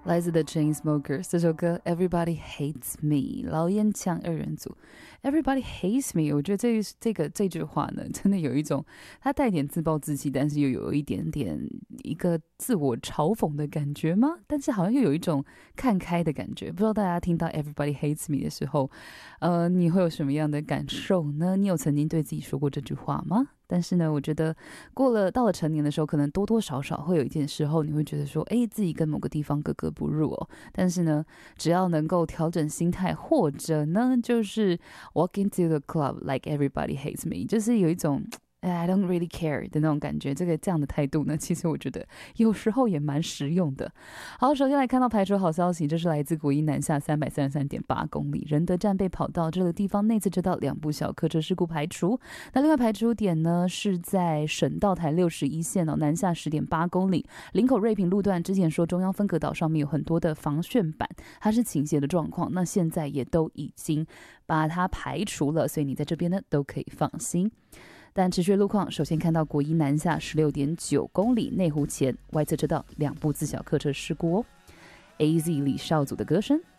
来自 The Chainsmokers 这首歌 Everybody Hates Me 老烟枪二人组 Everybody Hates Me 我觉得这句话呢真的有一种它带点自暴自弃但是又有一点点一个自我嘲讽的感觉吗？但是好像又有一种看开的感觉。不知道大家听到 Everybody Hates Me 的时候你会有什么样的感受呢？你有曾经对自己说过这句话吗？但是呢我觉得到了成年的时候可能多多少少会有一点时候你会觉得说自己跟某个地方格格不入哦。但是呢只要能够调整心态或者呢就是 walk into the club like everybody hates me 就是有一种I don't really care 的那种感觉，这样的态度呢其实我觉得有时候也蛮实用的。好，首先来看到排除好消息，这是来自国一南下 333.8 公里仁德站被跑道这个地方内侧车道2部小客车事故排除。那另外排除点呢是在省道台61线南下 10.8 公里林口瑞平路段，之前说中央分隔岛上面有很多的防楦板它是倾斜的状况，那现在也都已经把它排除了，所以你在这边呢都可以放心。但持续路况，首先看到国一南下 16.9 公里内湖前外侧车道2部自小客车事故哦。AZ 李少祖的歌声